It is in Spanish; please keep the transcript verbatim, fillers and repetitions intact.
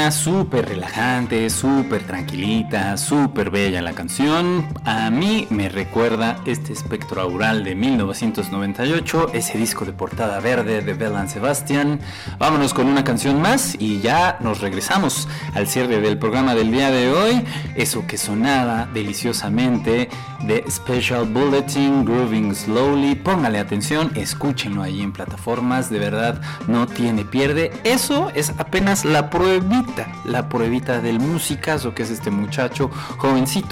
mañana súper relajante, súper tranquilita, súper bella la canción. A mí me recuerda este espectro aural de mil novecientos noventa y ocho, ese disco de portada verde de Belle Sebastian. Vámonos con una canción más y ya nos regresamos al cierre del programa del día de hoy. Eso que sonaba deliciosamente de Special Bulletin, Grooving Slowly. Póngale atención, escúchenlo ahí en plataformas, de verdad no tiene pierde. Eso es apenas la pruebita, la pruebita del musicazo que es este muchacho jovencito